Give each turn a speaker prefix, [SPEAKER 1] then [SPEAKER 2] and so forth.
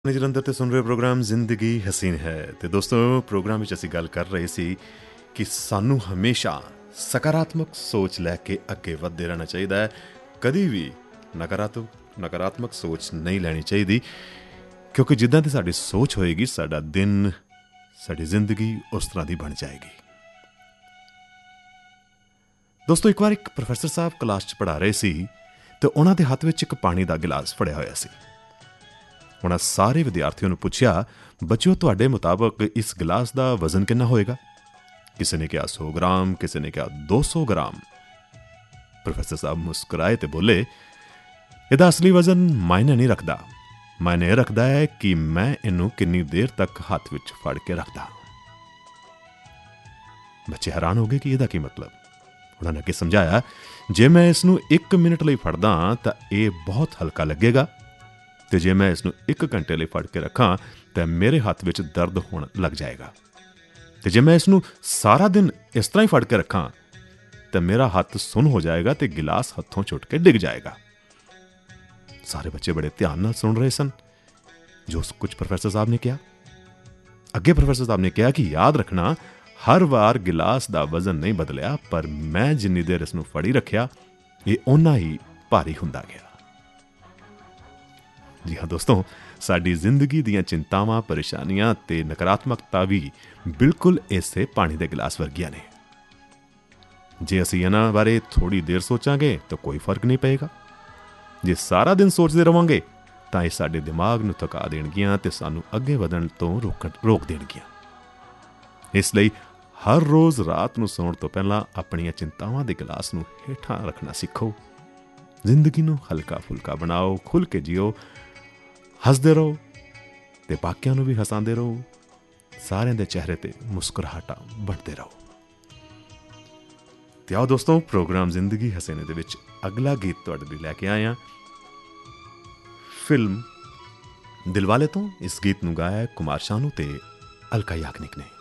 [SPEAKER 1] ਜਲੰਧਰ ਤੇ ਸੁਣ ਰਹੇ ਪ੍ਰੋਗਰਾਮ ਜ਼ਿੰਦਗੀ ਹਸੀਨ ਹੈ। ਤੇ ਦੋਸਤੋ, ਪ੍ਰੋਗਰਾਮ ਵਿੱਚ ਅਸੀਂ ਗੱਲ ਕਰ ਰਹੇ ਸੀ ਕਿ ਸਾਨੂੰ ਹਮੇਸ਼ਾ ਸਕਾਰਾਤਮਕ ਸੋਚ ਲੈ ਕੇ ਅੱਗੇ ਵਧਦੇ ਰਹਿਣਾ ਚਾਹੀਦਾ ਹੈ। ਕਦੀ ਵੀ ਨਕਾਰਾਤਮਕ ਸੋਚ ਨਹੀਂ ਲੈਣੀ ਚਾਹੀਦੀ, ਕਿਉਂਕਿ ਜਿੱਦਾਂ ਦੀ ਸਾਡੀ ਸੋਚ ਹੋਏਗੀ, ਸਾਡਾ ਦਿਨ, ਸਾਡੀ ਜ਼ਿੰਦਗੀ ਉਸ ਤਰ੍ਹਾਂ ਦੀ ਬਣ ਜਾਏਗੀ। ਦੋਸਤੋ, ਇੱਕ ਵਾਰ ਇੱਕ ਪ੍ਰੋਫੈਸਰ ਸਾਹਿਬ ਕਲਾਸ 'ਚ ਪੜ੍ਹਾ ਰਹੇ ਸੀ ਤੇ ਉਹਨਾਂ ਦੇ ਹੱਥ ਵਿੱਚ ਇੱਕ ਪਾਣੀ ਦਾ ਗਿਲਾਸ ਫੜਿਆ ਹੋਇਆ ਸੀ। ਉਹਨਾਂ ਸਾਰੇ ਵਿਦਿਆਰਥੀਆਂ ਨੂੰ ਪੁੱਛਿਆ, ਬੱਚਿਓ, ਤੁਹਾਡੇ ਮੁਤਾਬਕ ਇਸ ਗਿਲਾਸ ਦਾ ਵਜ਼ਨ ਕਿੰਨਾ ਹੋਏਗਾ? ਕਿਸੇ ਨੇ ਕਿਹਾ 100 ਗ੍ਰਾਮ, ਕਿਸੇ ਨੇ ਕਿਹਾ 200 ਗ੍ਰਾਮ। ਪ੍ਰੋਫੈਸਰ ਸਾਹਿਬ ਮੁਸਕਰਾਏ ਤੇ ਬੋਲੇ, ਇਹਦਾ ਅਸਲੀ ਵਜ਼ਨ ਮਾਇਨੇ ਨਹੀਂ ਰੱਖਦਾ। ਮਾਇਨੇ ਇਹ ਰੱਖਦਾ ਹੈ ਕਿ ਮੈਂ ਇਹਨੂੰ ਕਿੰਨੀ ਦੇਰ ਤੱਕ ਹੱਥ ਵਿੱਚ ਫੜ ਕੇ ਰੱਖਦਾ। ਬੱਚੇ ਹੈਰਾਨ ਹੋ ਗਏ ਕਿ ਇਹਦਾ ਕੀ ਮਤਲਬ। ਉਹਨਾਂ ਨੇ ਅੱਗੇ ਸਮਝਾਇਆ, ਜੇ ਮੈਂ ਇਸ ਨੂੰ 1 ਮਿੰਟ ਲਈ ਫੜਦਾ ਤਾਂ ਇਹ ਬਹੁਤ ਹਲਕਾ ਲੱਗੇਗਾ, ਤੇ ਜੇ ਮੈਂ ਇਸ ਨੂੰ 1 ਘੰਟੇ ਲਈ ਫੜ ਕੇ ਰੱਖਾਂ ਤਾਂ ਮੇਰੇ ਹੱਥ ਵਿੱਚ ਦਰਦ ਹੋਣ ਲੱਗ ਜਾਏਗਾ, ਤੇ ਜੇ ਮੈਂ ਇਸ ਨੂੰ ਸਾਰਾ ਦਿਨ ਇਸ ਤਰ੍ਹਾਂ ਹੀ ਫੜ ਕੇ ਰੱਖਾਂ ਤਾਂ ਮੇਰਾ ਹੱਥ ਸੁੰਨ ਹੋ ਜਾਏਗਾ ਤੇ ਗਿਲਾਸ ਹੱਥੋਂ ਛੁੱਟ ਕੇ ਡਿੱਗ ਜਾਏਗਾ। ਸਾਰੇ ਬੱਚੇ ਬੜੇ ਧਿਆਨ ਨਾਲ ਸੁਣ ਰਹੇ ਸਨ ਜੋ ਕੁਝ ਪ੍ਰੋਫੈਸਰ ਸਾਹਿਬ ਨੇ ਕਿਹਾ। ਅੱਗੇ ਪ੍ਰੋਫੈਸਰ ਸਾਹਿਬ ਨੇ ਕਿਹਾ ਕਿ ਯਾਦ ਰੱਖਣਾ, ਹਰ ਵਾਰ ਗਿਲਾਸ ਦਾ ਵਜ਼ਨ ਨਹੀਂ ਬਦਲਿਆ, ਪਰ ਮੈਂ ਜਿੰਨੀ ਦੇਰ ਇਸ ਨੂੰ ਫੜੀ ਰੱਖਿਆ, ਇਹ ਓਨਾ ਹੀ ਭਾਰੀ ਹੁੰਦਾ ਗਿਆ। ਜੀ ਹਾਂ ਦੋਸਤੋ, ਸਾਡੀ ਜ਼ਿੰਦਗੀ ਦੀਆਂ ਚਿੰਤਾਵਾਂ, ਪਰੇਸ਼ਾਨੀਆਂ ਤੇ ਨਕਾਰਾਤਮਕਤਾ ਵੀ ਬਿਲਕੁਲ ਇਸੇ ਪਾਣੀ ਦੇ ਗਿਲਾਸ ਵਰਗੀਆਂ ਨੇ। ਜੇ ਅਸੀਂ ਇਹਨਾਂ ਬਾਰੇ ਥੋੜੀ ਦੇਰ ਸੋਚਾਂਗੇ ਤਾਂ ਕੋਈ ਫਰਕ ਨਹੀਂ ਪਏਗਾ। ਜੇ ਸਾਰਾ ਦਿਨ ਸੋਚਦੇ ਰਵਾਂਗੇ ਤਾਂ ਇਹ ਸਾਡੇ ਦਿਮਾਗ ਨੂੰ ਥਕਾ ਦੇਣਗੀਆਂ ਤੇ ਸਾਨੂੰ ਅੱਗੇ ਵਧਣ ਤੋਂ ਰੋਕ ਦੇਣਗੀਆਂ। ਇਸ ਲਈ ਹਰ ਰੋਜ਼ ਰਾਤ ਨੂੰ ਸੌਣ ਤੋਂ ਪਹਿਲਾਂ ਆਪਣੀਆਂ ਚਿੰਤਾਵਾਂ ਦੇ ਗਿਲਾਸ ਨੂੰ ਹੇਠਾਂ ਰੱਖਣਾ ਸਿੱਖੋ। ਜ਼ਿੰਦਗੀ ਨੂੰ ਹਲਕਾ ਫੁਲਕਾ ਬਣਾਓ, ਖੁੱਲ੍ਹ ਕੇ ਜੀਓ, ਹੱਸਦੇ ਰਹੋ ਤੇ ਬਾਕੀਆਂ ਨੂੰ ਵੀ ਹਸਾਉਂਦੇ ਰਹੋ। ਸਾਰਿਆਂ ਦੇ ਚਿਹਰੇ ਤੇ ਮੁਸਕਰਾਹਟਾਂ ਵੰਡਦੇ ਰਹੋ। ਤੇ ਆਓ ਦੋਸਤੋ, ਪ੍ਰੋਗਰਾਮ ਜ਼ਿੰਦਗੀ ਹਸੀਨ ਦੇ ਵਿੱਚ ਅਗਲਾ ਗੀਤ ਤੁਹਾਡੇ ਲਈ ਲੈ ਕੇ ਆਏ ਹਾਂ, ਫਿਲਮ ਦਿਲਵਾਲੇ ਤੋਂ। ਇਸ ਗੀਤ ਨੂੰ ਗਾਇਆ ਕੁਮਾਰ ਸ਼ਾਨੂ ਤੇ ਅਲਕਾ ਯਾਗਨਿਕ ਨੇ।